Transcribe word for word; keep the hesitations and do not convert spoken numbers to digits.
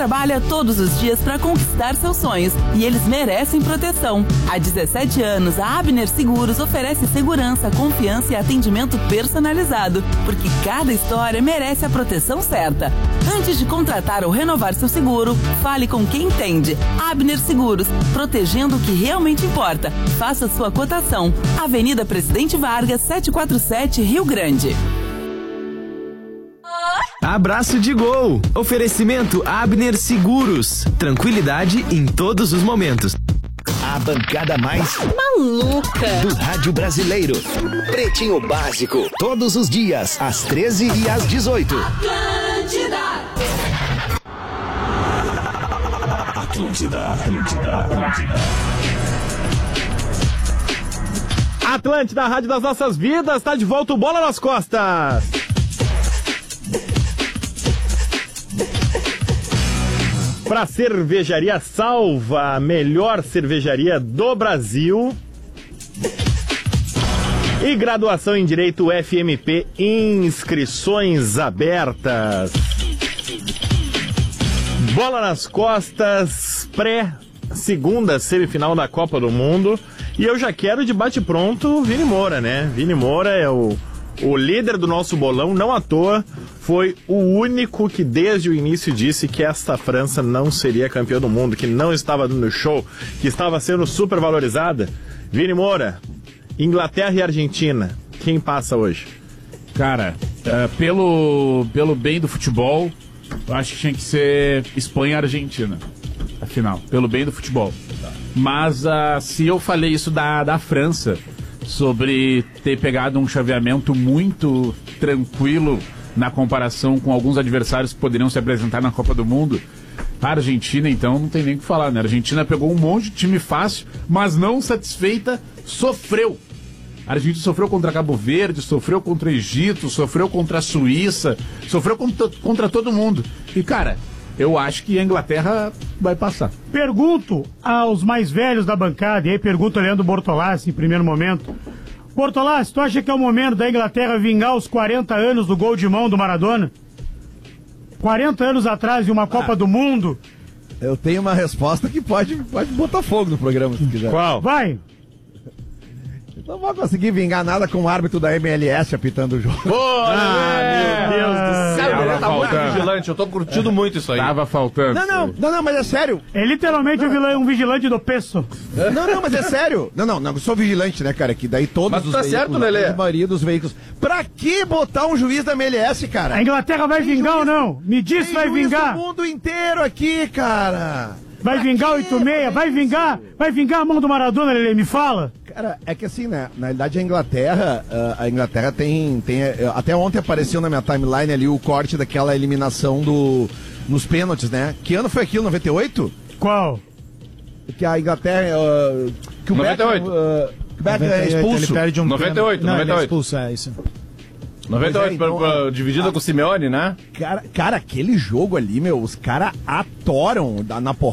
trabalha todos os dias para conquistar seus sonhos e eles merecem proteção. Há dezessete anos, a Abner Seguros oferece segurança, confiança e atendimento personalizado, porque cada história merece a proteção certa. Antes de contratar ou renovar seu seguro, fale com quem entende. Abner Seguros, protegendo o que realmente importa. Faça sua cotação. Avenida Presidente Vargas, setecentos e quarenta e sete, Rio Grande. Abraço de gol. Oferecimento Abner Seguros. Tranquilidade em todos os momentos. A bancada mais maluca do rádio brasileiro. Pretinho Básico. Todos os dias, às treze e às dezoito. Atlântida. Atlântida, Atlântida, Atlântida. Atlântida, a rádio das nossas vidas, tá de volta o Bola nas Costas. Pra Cervejaria Salva, a melhor cervejaria do Brasil. E graduação em Direito F M P, inscrições abertas. Bola nas Costas, pré-segunda semifinal da Copa do Mundo. E eu já quero de bate-pronto o Vini Moura, né? Vini Moura é o, o líder do nosso bolão, não à toa. Foi o único que desde o início disse que esta França não seria campeã do mundo, que não estava dando show, que estava sendo super valorizada. Vini Moura, Inglaterra e Argentina, quem passa hoje? Cara, uh, pelo, pelo bem do futebol, eu acho que tinha que ser Espanha e Argentina, afinal, pelo bem do futebol. Mas uh, se eu falei isso da, da França, sobre ter pegado um chaveamento muito tranquilo na comparação com alguns adversários que poderiam se apresentar na Copa do Mundo, a Argentina, então, não tem nem o que falar, né? A Argentina pegou um monte de time fácil, mas não satisfeita, sofreu. A Argentina sofreu contra Cabo Verde, sofreu contra o Egito, sofreu contra a Suíça, sofreu contra, contra todo mundo. E, cara, eu acho que a Inglaterra vai passar. Pergunto aos mais velhos da bancada, e aí pergunto a Leandro Bortolassi em primeiro momento. Bortolassi, tu acha que é o momento da Inglaterra vingar os quarenta anos do gol de mão do Maradona? quarenta anos atrás de uma Copa ah, do Mundo? Eu tenho uma resposta que pode, pode botar fogo no programa, se quiser. Qual? Vai! Não vou conseguir vingar nada com o árbitro da M L S apitando o jogo. Boa, ah, meu Deus do céu. Ele tá muito vigilante, eu tô curtindo muito isso aí. Tava faltando. Não, não, não, não, mas é sério. É literalmente um, vilão, um vigilante do peso. Não, não, mas é sério. Não, não, não, eu sou vigilante, né, cara? Que daí todos mas os tá veículos, certo, Lelê? a maioria dos veículos. Pra que botar um juiz da M L S, cara? A Inglaterra vai tem vingar juiz, ou não? Me diz se vai vingar. O mundo inteiro aqui, cara. Vai pra vingar oito e meia? Vai vingar? Vai vingar a mão do Maradona, Lelê? Me fala. Cara, é que assim, né? Na realidade, a Inglaterra, uh, a Inglaterra tem, tem. Uh, até ontem apareceu na minha timeline ali o corte daquela eliminação do, nos pênaltis, né? Que ano foi aquilo? noventa e oito? Qual? Que a Inglaterra. Uh, que o noventa e oito. Beckham, uh, que o Beckham é expulso. Ele perde um noventa e oito, Não, noventa e oito. ele é expulso, é isso. noventa e oito, é, então, pra, pra, dividida a... com o Simeone, né? Cara, cara, aquele jogo ali, meu, os caras atoram na porrada.